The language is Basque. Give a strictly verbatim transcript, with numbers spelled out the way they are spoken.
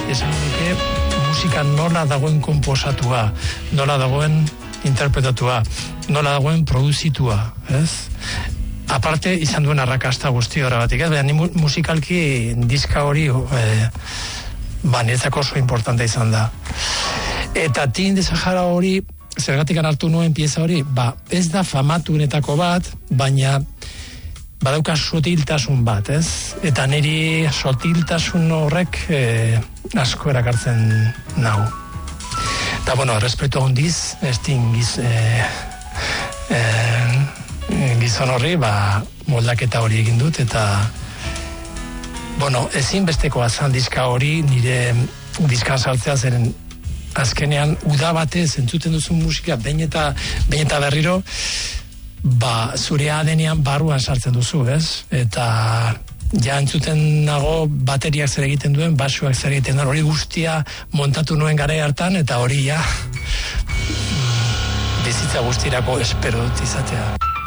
esan duke musika nola dagoen komposatua, nola dagoen interpretatua, nola dagoen produzitua, ez? Aparte, izan duen arrakasta guzti horregatik, ez? Baina musikalki diska hori e, ba, niretzako oso importante izan da. Eta Tin de Sahara hori, zergatik hartu nuen pieza hori, ba, ez da famatuenetako bat, baina badauka sotiltasun bat, ez? Eta niri sotiltasun horrek e, asko erakartzen nau. Eta, bueno, respeto handiz, ez tingiz e, e, gizon horri, ba, moldaketa hori egin dut, eta, bueno, ezinbestekoa zan diska hori, nire diskan saltzea zeren azkenean uda batez entzuten duzun musika, behin eta, behin eta berriro, ba, zure adenean barruan sartzen duzu, ez? Eta ja entzuten nago bateriak zer egiten duen, basuak zer egiten duen, hori guztia montatu nuen garai hartan, eta hori ja bizitza guztirako espero dut izatea.